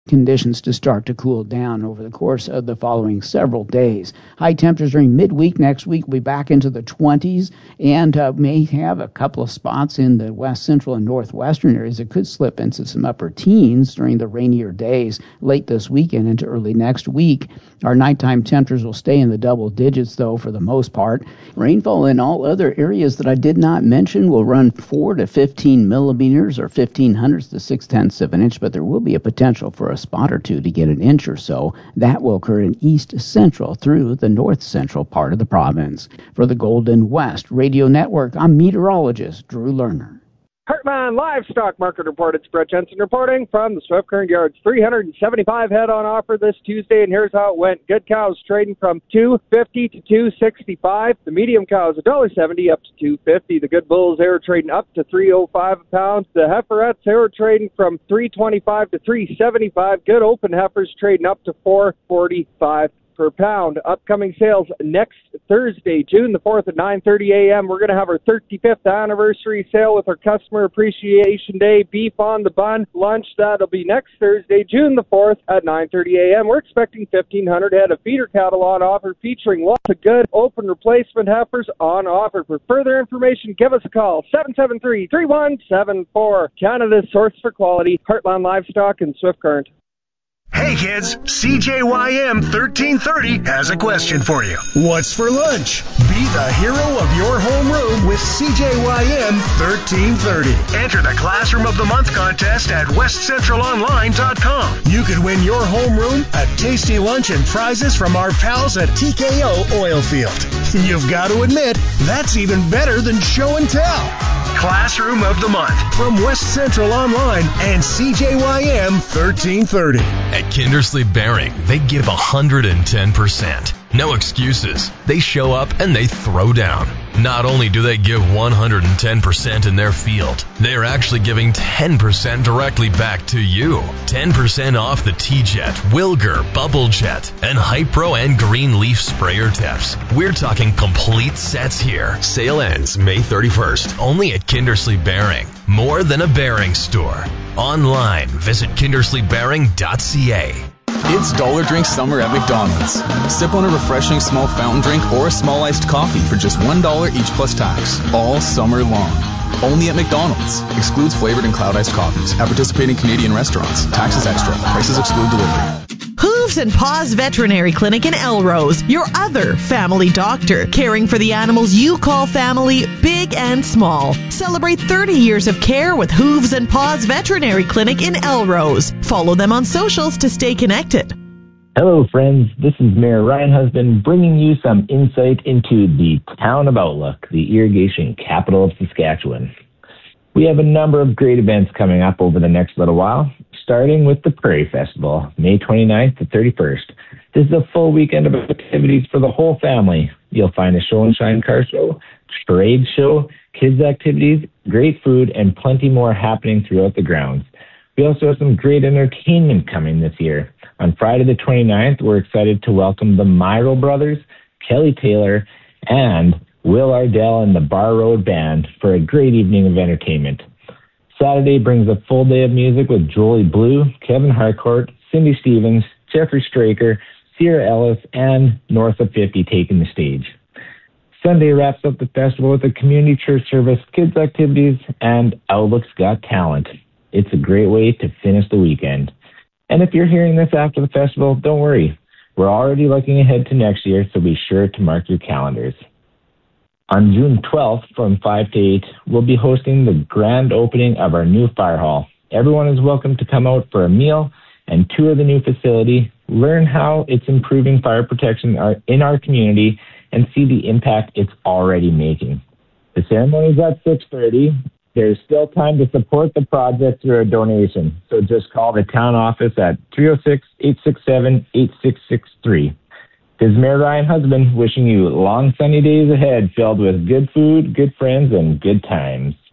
conditions to start to cool down over the course of the following several days. High temperatures during midweek next week will be back into the 20s and may have a couple of spots in the west central and northwestern areas that could slip into some upper teens during the rainier days late this weekend into early next week. Our nighttime temperatures will stay in the double digits, though, for the most part. Rainfall in all other areas that I did not mention will run 4 to 15 millimeters or 0.15 to 0.6 of an inch, but there will be a potential for a spot or two to get an inch or so. That will occur in east central through the north central part of the province. For the Golden West Radio Network, I'm meteorologist Drew Lerner. Heartland Livestock Market Report. It's Brett Jensen reporting from the Swift Current Yards. 375 head on offer this Tuesday, and here's how it went. Good cows trading from $2.50 to $2.65. The medium cows $1.70 up to $2.50. The good bulls, they were trading up to $3.05 a pound. The heiferettes, they were trading from $3.25 to $3.75. Good open heifers trading up to $4.45 per pound. Upcoming sales next Thursday, June the 4th at 9:30 a.m. We're going to have our 35th anniversary sale with our Customer Appreciation Day Beef on the Bun lunch. That'll be next Thursday, June the 4th at 9:30 a.m. We're expecting 1,500 head of feeder cattle on offer, featuring lots of good open replacement heifers on offer. For further information, give us a call, 773-3174. Canada's source for quality, Heartland Livestock and Swift Current. Hey kids, CJYM 1330 has a question for you. What's for lunch? Be the hero of your homeroom with CJYM 1330. Enter the Classroom of the Month contest at westcentralonline.com. You could win your homeroom a tasty lunch and prizes from our pals at TKO Oilfield. You've got to admit, that's even better than show and tell. Classroom of the Month from West Central Online and CJYM 1330. At Kindersley Bearing, they give 110%. No excuses. They show up and they throw down. Not only do they give 110% in their field, they are actually giving 10% directly back to you. 10% off the T-Jet, Wilger, Bubble Jet, and Hypro and Green Leaf sprayer tips. We're talking complete sets here. Sale ends May 31st, only at Kindersley Bearing. More than a bearing store. Online, visit kindersleybearing.ca. It's Dollar Drink Summer at McDonald's. Sip on a refreshing small fountain drink or a small iced coffee for just $1 each plus tax, all summer long. Only at McDonald's. Excludes flavored and cloud iced coffees at participating Canadian restaurants. Taxes extra. Prices exclude delivery. Hooves and Paws Veterinary Clinic in Elrose, your other family doctor, caring for the animals you call family, big and small. Celebrate 30 years of care with Hooves and Paws Veterinary Clinic in Elrose. Follow them on socials to stay connected. Hello, friends. This is Mayor Ryan Husband bringing you some insight into the town of Outlook, the irrigation capital of Saskatchewan. We have a number of great events coming up over the next little while, starting with the Prairie Festival, May 29th to 31st. This is a full weekend of activities for the whole family. You'll find a show and shine car show, trade show, kids activities, great food, and plenty more happening throughout the grounds. We also have some great entertainment coming this year. On Friday the 29th, we're excited to welcome the Myro Brothers, Kelly Taylor, and Will Ardell and the Bar Road Band for a great evening of entertainment. Saturday brings a full day of music with Jolie Blue, Kevin Harcourt, Cindy Stevens, Jeffrey Straker, Sierra Ellis, and North of 50 taking the stage. Sunday wraps up the festival with a community church service, kids activities, and Outlook's Got Talent. It's a great way to finish the weekend. And if you're hearing this after the festival, don't worry. We're already looking ahead to next year, so be sure to mark your calendars. On June 12th from 5 to 8, we'll be hosting the grand opening of our new fire hall. Everyone is welcome to come out for a meal and tour the new facility, learn how it's improving fire protection in our community, and see the impact it's already making. The ceremony is at 6:30. There's still time to support the project through a donation, so just call the town office at 306-867-8663. This is Mayor Ryan Husband wishing you long sunny days ahead filled with good food, good friends, and good times.